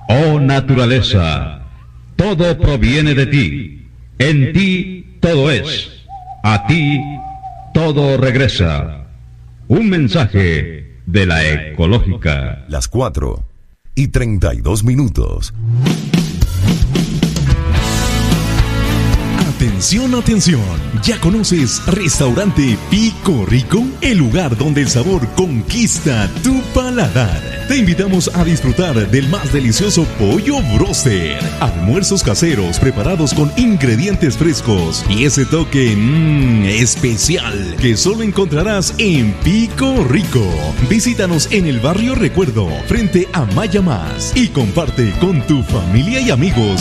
Oh naturaleza, todo proviene de ti, en ti todo es, a ti todo regresa. Un mensaje de la ecológica. Las 4:32. Atención, atención. ¿Ya conoces Restaurante Pico Rico? El lugar donde el sabor conquista tu paladar. Te invitamos a disfrutar del más delicioso pollo broster. Almuerzos caseros preparados con ingredientes frescos y ese toque especial que solo encontrarás en Pico Rico. Visítanos en el barrio Recuerdo, frente a Maya Más, y comparte con tu familia y amigos